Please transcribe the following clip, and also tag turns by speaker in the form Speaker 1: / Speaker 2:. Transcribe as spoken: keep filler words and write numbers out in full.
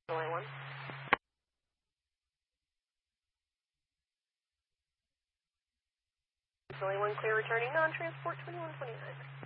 Speaker 1: Only one. Only one clear returning non-transport twenty-one twenty-nine.